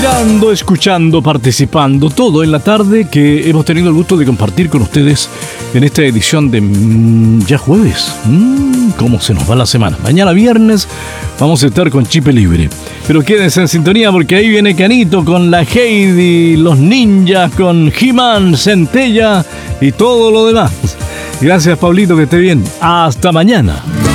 mirando, escuchando, participando, todo en la tarde que hemos tenido el gusto de compartir con ustedes en esta edición de ya jueves. ¿Cómo se nos va la semana? Mañana viernes vamos a estar con Chip Libre. Pero quédense en sintonía porque ahí viene Canito con la Heidi, los ninjas, con He-Man, Centella y todo lo demás. Gracias, Pablito, que esté bien. Hasta mañana.